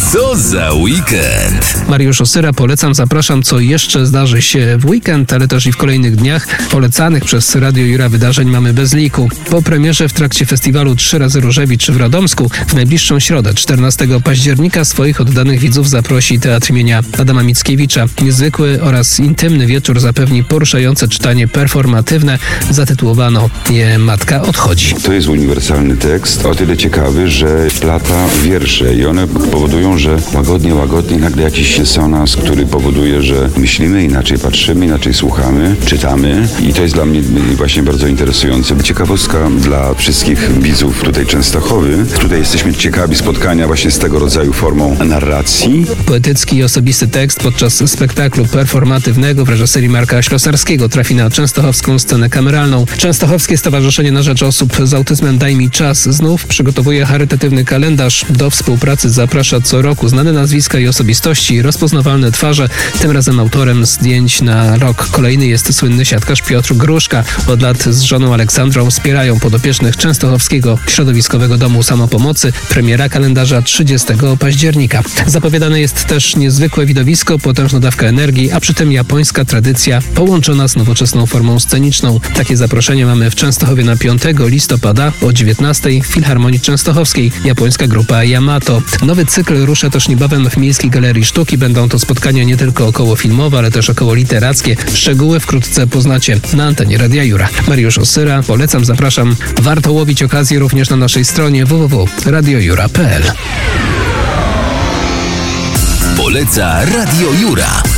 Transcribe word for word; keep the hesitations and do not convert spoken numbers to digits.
Co za weekend? Mariusz Osyra, polecam, zapraszam, co jeszcze zdarzy się w weekend, ale też i w kolejnych dniach. Polecanych przez Radio Jura wydarzeń mamy bez liku. Po premierze w trakcie festiwalu Trzy razy Różewicz w Radomsku w najbliższą środę, czternastego października, swoich oddanych widzów zaprosi Teatr imienia Adama Mickiewicza. Niezwykły oraz intymny wieczór zapewni poruszające czytanie performatywne. Zatytułowano je Matka odchodzi. To jest uniwersalny tekst, o tyle ciekawy, że wplata wiersze i one powodują, że łagodnie, łagodnie nagle jakiś dysonans, który powoduje, że myślimy inaczej, patrzymy, inaczej słuchamy, czytamy i to jest dla mnie właśnie bardzo interesujące. Ciekawostka dla wszystkich widzów tutaj Częstochowy. Tutaj jesteśmy ciekawi spotkania właśnie z tego rodzaju formą narracji. Poetycki i osobisty tekst podczas spektaklu performatywnego w reżyserii Marka Ślosarskiego trafi na częstochowską scenę kameralną. Częstochowskie Stowarzyszenie na Rzecz Osób z Autyzmem Daj Mi Czas znów przygotowuje charytatywny kalendarz. Do współpracy zaprasza co roku znane nazwiska i osobistości, rozpoznawalne twarze. Tym razem autorem zdjęć na rok kolejny jest słynny siatkarz Piotr Gruszka. Od lat z żoną Aleksandrą wspierają podopiecznych Częstochowskiego Środowiskowego Domu Samopomocy. Premiera kalendarza trzydziestego października. Zapowiadane jest też niezwykłe widowisko, potężna dawka energii, a przy tym japońska tradycja połączona z nowoczesną formą sceniczną. Takie zaproszenie mamy w Częstochowie na piątego listopada o dziewiętnastej w Filharmonii Częstochowskiej. Japońska grupa Yamato. Nowy cykl rusza też niebawem w Miejskiej Galerii Sztuki. Będą to spotkania nie tylko okołofilmowe, ale też okołoliterackie. Szczegóły wkrótce poznacie na antenie Radia Jura. Mariusz Osyra, polecam, zapraszam. Warto łowić okazję również na naszej stronie w w w kropka radio jura kropka p l. Poleca Radio Jura.